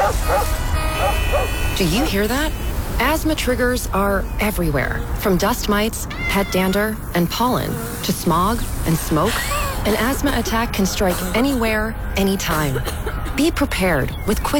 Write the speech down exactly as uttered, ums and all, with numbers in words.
Do you hear that? Asthma triggers are everywhere, from dust mites, pet dander, and pollen, to smog and smoke. An asthma attack can strike anywhere, anytime. Be prepared with quick